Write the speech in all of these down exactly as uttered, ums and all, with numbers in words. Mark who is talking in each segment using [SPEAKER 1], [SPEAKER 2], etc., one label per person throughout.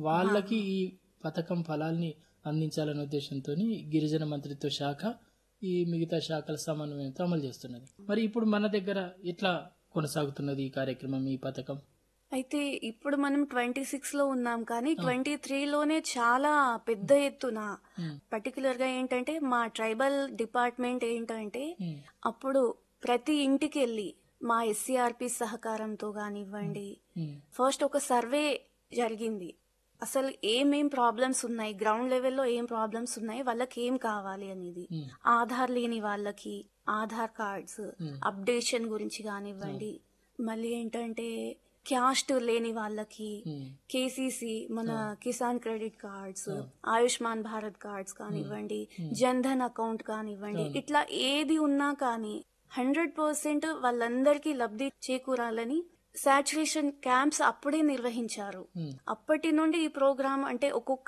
[SPEAKER 1] వాళ్ళకి ఈ పథకం ఫలాల్ని అందించాలనే ఉద్దేశంతో గిరిజన మంత్రిత్వ శాఖ ఈ మిగతా శాఖల సమన్వయంతో అమలు చేస్తున్నది. మరి ఇప్పుడు మన దగ్గర ఎట్లా కొనసాగుతున్నది ఈ కార్యక్రమం, ఈ పథకం?
[SPEAKER 2] అయితే ఇప్పుడు మనం ట్వంటీ సిక్స్ లో ఉన్నాం, కానీ ట్వంటీ త్రీలోనే చాలా పెద్ద ఎత్తున పర్టికులర్ గా ఏంటంటే మా ట్రైబల్ డిపార్ట్మెంట్ ఏంటంటే అప్పుడు ప్రతి ఇంటికి వెళ్ళి మా ఎస్సీఆర్పి సహకారంతో కానివ్వండి ఫస్ట్ ఒక సర్వే జరిగింది. అసలు ఏమేం ప్రాబ్లమ్స్ ఉన్నాయి, గ్రౌండ్ లెవెల్లో ఏం ప్రాబ్లమ్స్ ఉన్నాయి, వాళ్ళకి ఏం కావాలి అనేది. ఆధార్ లేని వాళ్ళకి ఆధార్ కార్డ్స్ అప్డేషన్ గురించి కానివ్వండి, మళ్ళీ ఏంటంటే క్యాస్ట్ లేని వాళ్ళకి కేసీసీ మన Kisan credit cards, Ayushman Bharat cards కానివ్వండి, జన్ధన్ అకౌంట్ కానివ్వండి, ఇట్లా ఏది ఉన్నా కానీ హండ్రెడ్ పర్సెంట్ వాళ్ళందరికీ లబ్ధి చేకూరాలని సాచురేషన్ క్యాంప్స్ అప్పుడే నిర్వహించారు. అప్పటి నుండి ఈ ప్రోగ్రామ్ అంటే ఒక్కొక్క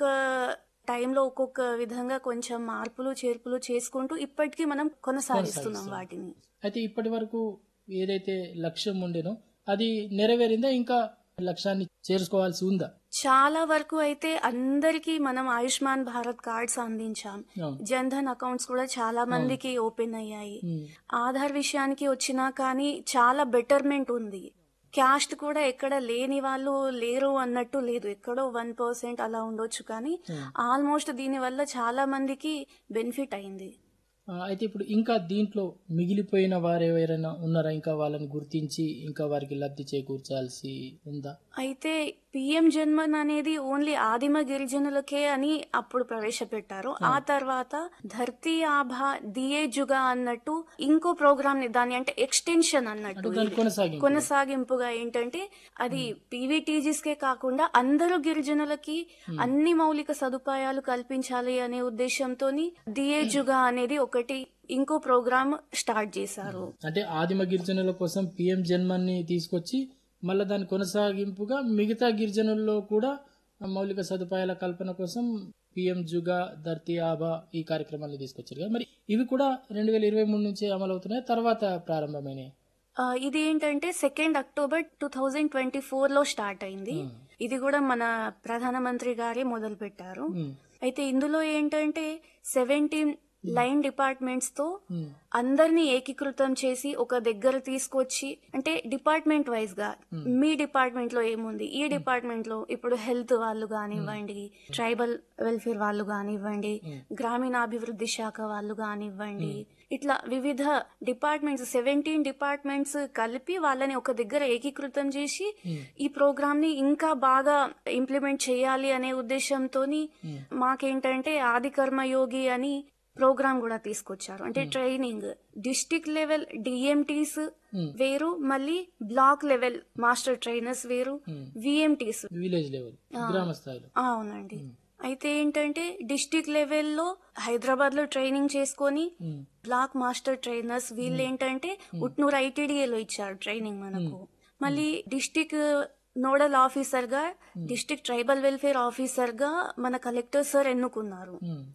[SPEAKER 2] టైంలో ఒక్కొక్క విధంగా కొంచెం మార్పులు చేర్పులు చేసుకుంటూ ఇప్పటికీ మనం కొనసాగిస్తున్నాం వాటిని.
[SPEAKER 1] అయితే ఇప్పటి వరకు ఏదైతే లక్ష్యం ఉండేనో అది నెరవేరిందా, ఇంకా లక్ష్యాన్ని చేరుకోవాల్సి ఉందా?
[SPEAKER 2] చాలా వరకు అయితే అందరికి మనం ఆయుష్మాన్ భారత్ కార్డ్స్ అందించాం. జన్ధన్ అకౌంట్స్ కూడా చాలా మందికి ఓపెన్ అయ్యాయి. ఆధార్ విషయానికి వచ్చినా కానీ చాలా బెటర్మెంట్ ఉంది. క్యాస్ట్ కూడా ఎక్కడ లేని వాళ్ళు లేరు అన్నట్టు లేదు, ఎక్కడో వన్ పర్సెంట్ అలా ఉండొచ్చు, కానీ ఆల్మోస్ట్ దీని వల్ల చాలా మందికి బెనిఫిట్ అయింది.
[SPEAKER 1] అయితే ఇప్పుడు ఇంకా దీంట్లో మిగిలిపోయిన వారు ఎవరైనా ఉన్నారా, ఇంకా వాళ్ళని గుర్తించి ఇంకా వారికి లబ్ధి చేకూర్చాల్సి ఉందా?
[SPEAKER 2] అయితే పిఎం జన్మన్ అనేది ఓన్లీ ఆదిమ గిరిజనులకే అని అప్పుడు ప్రవేశపెట్టారు. ఆ తర్వాత ధర్తీ ఆభా దియే జుగా అన్నట్టు ఇంకో ప్రోగ్రామ్ ని, దాని అంటే ఎక్స్టెన్షన్ అన్నట్టు కొనసాగింపుగా ఏంటంటే అది పీవీటీజీస్ కే కాకుండా అందరూ గిరిజనులకి అన్ని మౌలిక సదుపాయాలు కల్పించాలి అనే ఉద్దేశంతో దియే జుగా అనేది ఒకటి ఇంకో ప్రోగ్రామ్ స్టార్ట్ చేశారు.
[SPEAKER 1] అంటే ఆదిమ గిరిజనుల కోసం పిఎం జన్మన్ ని తీసుకొచ్చి మళ్ళీ దాని కొనసాగింపుగా మిగతా గిరిజనుల్లో కూడా మౌలిక సదుపాయాల కల్పన కోసం పిఎం జుగా ధర్తీ ఆభా ఈ కార్యక్రమాన్ని తీసుకొచ్చారు కదా. మరి ఇవి కూడా రెండు వేల ఇరవై మూడు నుంచి అమలవుతున్నాయి, తర్వాత ప్రారంభమైనాయి.
[SPEAKER 2] ఇది ఏంటంటే second October two thousand twenty four లో స్టార్ట్ అయింది. ఇది కూడా మన ప్రధానమంత్రి గారే మొదలు పెట్టారు. అయితే ఇందులో ఏంటంటే సెవెంటీన్ లైన్ డిపార్ట్మెంట్స్ తో అందరినీ ఏకీకృతం చేసి ఒక దగ్గర తీసుకొచ్చి, అంటే డిపార్ట్మెంట్ వైజ్ గా మీ డిపార్ట్మెంట్ లో ఏముంది, ఈ డిపార్ట్మెంట్ లో ఇప్పుడు హెల్త్ వాళ్ళు కానివ్వండి, ట్రైబల్ వెల్ఫేర్ వాళ్ళు కానివ్వండి, గ్రామీణాభివృద్ధి శాఖ వాళ్ళు కానివ్వండి, ఇట్లా వివిధ డిపార్ట్మెంట్స్ సెవెంటీన్ డిపార్ట్మెంట్స్ కలిపి వాళ్ళని ఒక దగ్గర ఏకీకృతం చేసి ఈ ప్రోగ్రామ్ ని ఇంకా బాగా ఇంప్లిమెంట్ చేయాలి అనే ఉద్దేశంతో మాకేంటంటే ఆది కర్మయోగి అని ప్రోగ్రామ్ కూడా తీసుకొచ్చారు. అంటే ట్రైనింగ్ డిస్ట్రిక్ట్ లెవెల్ డిఎంటీస్ వేరు, మళ్ళీ బ్లాక్ లెవెల్ మాస్టర్ ట్రైనర్స్ వేరు, విఎంటీస్
[SPEAKER 1] విలేజ్ లెవెల్ గ్రామ స్థాయిలో.
[SPEAKER 2] అవునండి. అయితే ఏంటంటే డిస్ట్రిక్ట్ లెవెల్లో హైదరాబాద్ లో ట్రైనింగ్ చేసుకొని బ్లాక్ మాస్టర్ ట్రైనర్స్ వీళ్ళు ఏంటంటే ఉట్నూరు ఐటీడీఏలో ఇచ్చారు ట్రైనింగ్ మనకు. మళ్ళీ డిస్ట్రిక్ట్ నోడల్ ఆఫీసర్ గా, డిస్ట్రిక్ట్ ట్రైబల్ వెల్ఫేర్ ఆఫీసర్ గా మన కలెక్టర్ సార్ ఎన్నుకున్నారు.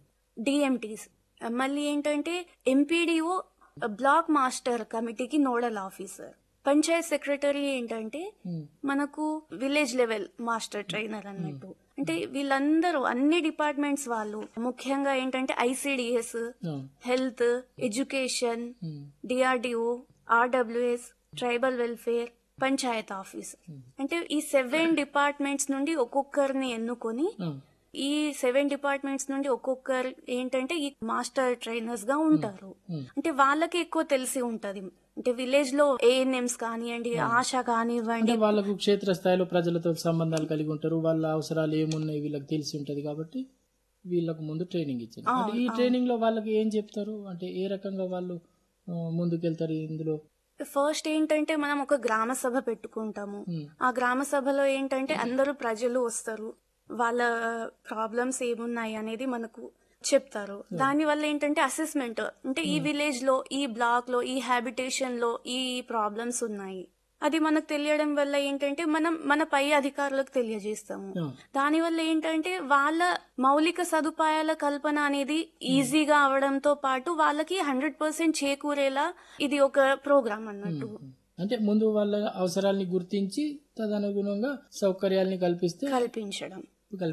[SPEAKER 2] డిఎంటీస్ మళ్ళీ ఏంటంటే ఎంపీడీఓ బ్లాక్ మాస్టర్ కమిటీకి నోడల్ ఆఫీసర్, పంచాయత్ సెక్రటరీ ఏంటంటే మనకు విలేజ్ లెవెల్ మాస్టర్ ట్రైనర్ అన్నట్టు. అంటే వీళ్ళందరూ అన్ని డిపార్ట్మెంట్స్ వాళ్ళు, ముఖ్యంగా ఏంటంటే ICDS, health, education, DRDO, RWS, tribal welfare, Panchayat office, అంటే ఈ సెవెన్ డిపార్ట్మెంట్స్ నుండి ఒక్కొక్కరిని ఎన్నుకొని ఈ సెవెన్ డిపార్ట్మెంట్స్ నుండి ఒక్కొక్కరు ఏంటంటే ఈ మాస్టర్ ట్రైనర్స్ గా ఉంటారు. అంటే వాళ్ళకి ఎక్కువ తెలిసి ఉంటది. అంటే విలేజ్ లో ఏఎన్ఎంస్ కానివ్వండి, ఆశ కానివ్వండి,
[SPEAKER 1] వాళ్ళకు క్షేత్ర స్థాయిలో ప్రజలతో సంబంధాలు కలిగి ఉంటారు, వాళ్ళ అవసరాలు ఏమున్నాయి వీళ్ళకి తెలిసి ఉంటది కాబట్టి వీళ్ళకు ముందు ట్రైనింగ్ ఇచ్చారు. అంటే ఈ ట్రైనింగ్ లో వాళ్ళకి ఏం చెప్తారు, అంటే ఏ రకంగా వాళ్ళు ముందుకెళ్తారు ఇందులో?
[SPEAKER 2] ఫస్ట్ ఏంటంటే మనం ఒక గ్రామ సభ పెట్టుకుంటాము. ఆ గ్రామ సభలో ఏంటంటే అందరూ ప్రజలు వస్తారు, వాళ్ళ ప్రాబ్లమ్స్ ఏమున్నాయి అనేది మనకు చెప్తారు. దాని వల్ల ఏంటంటే అసెస్మెంట్, అంటే ఈ విలేజ్ లో, ఈ బ్లాక్ లో, ఈ హ్యాబిటేషన్ లో ఈ ప్రాబ్లమ్స్ ఉన్నాయి, అది మనకు తెలియడం వల్ల ఏంటంటే మనం మన పై అధికారులకు తెలియజేస్తాము. దాని వల్ల ఏంటంటే వాళ్ళ మౌలిక సదుపాయాల కల్పన అనేది ఈజీగా అవడంతో పాటు వాళ్ళకి హండ్రెడ్ పర్సెంట్ చేకూరేలా ఇది ఒక ప్రోగ్రామ్ అన్నట్టు.
[SPEAKER 1] అంటే ముందు వాళ్ళ అవసరాలని గుర్తించి తదనుగుణంగా సౌకర్యాలని కల్పిస్తే
[SPEAKER 2] కల్పించడం